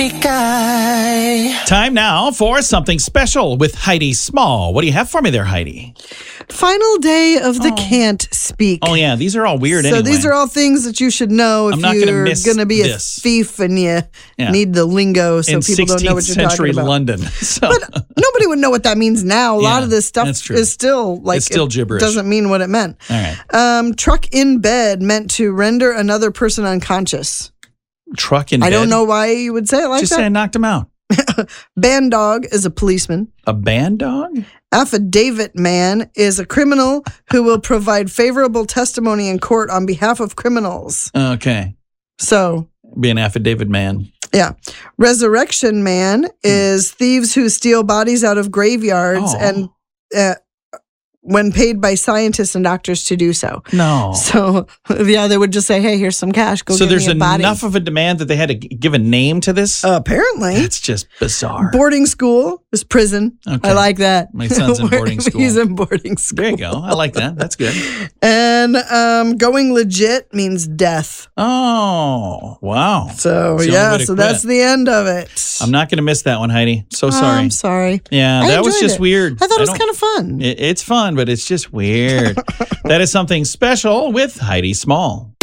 Ibigay. Time now for something special with Heidi Small. What do you have for me there, Heidi? Final day of the Can't Speak. Oh, yeah. These are all weird anyway. So these are all things that you should know if you're going to be a thief and you need the lingo so people don't know what you're talking about. London. So. But nobody would know what that means now. A lot of this stuff is still like it's still gibberish. Doesn't mean what it meant. All right. Truck in bed meant to render another person unconscious. Truck in bed? I don't know why you would say it like Just that. Just say I knocked him out. Band dog is a policeman. A band dog? Affidavit man is a criminal who will provide favorable testimony in court on behalf of criminals. Okay. So. Be an affidavit man. Yeah. Resurrection man is thieves who steal bodies out of graveyards and when paid by scientists and doctors to do so. No. So, they would just say, hey, here's some cash. Go get me a body. So there's enough of a demand that they had to give a name to this? Apparently. It's just bizarre. Boarding school is prison. Okay. I like that. My son's in boarding school. He's in boarding school. There you go. I like that. That's good. And going legit means death. Oh, wow. So, so that's the end of it. I'm not going to miss that one, Heidi. So sorry. I'm sorry. Yeah, that was just weird. I thought it was kind of fun. It's fun, but it's just weird. That is something special with Heidi Small.